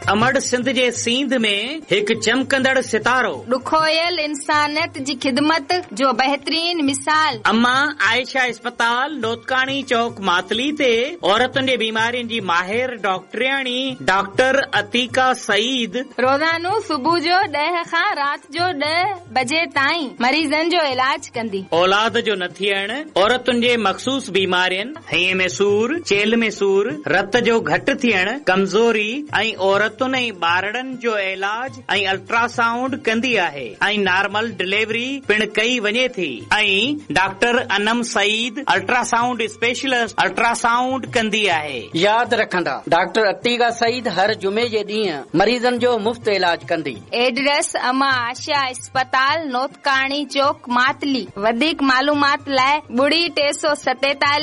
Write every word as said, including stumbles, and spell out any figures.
अमड़ सिंध जे सींध में एक चमकंदड़ सितारो, ॾुखोयल इंसानियत जी खिदमत जो बहितरीन मिसाल। अम्मा आयशा अस्पताल नोतकाणी चौक मातली ते औरतुनि जे बीमारियुनि जी माहिर डॉक्टरियाणी डॉक्टर अतीका सईद रोज़ानो सुबुह जो ॾह खां राति जो ॾह बजे ताईं मरीज़नि जो इलाज कंदी। औलाद जो न थियण, औरतुनि जे मखसूस बीमारियुनि, हईअ में सूर, चेल में सूर, रत जो घटि थियण, कमज़ोरी ऐं औरतुनि ऐं ॿारड़नि जो इलाज ऐं अल्ट्रासाउंड कंदी आहे ऐं नॉर्मल डिलीवरी पिण कई वञे थी। ऐं doctor Anam Saeed ultrasound specialist ultrasound कंदी आहे। यादि रखंदा, डॉक्टर अतीका सईद हर जुमे जे ॾींहुं मरीज़नि जो मुफ़्त इलाज कंदी। एड्रेस अमा आशा अस्पताल नोतकाणी चौक मातली। वधीक मालूमात लाइ ॿुड़ी टे सौ सतेतालीह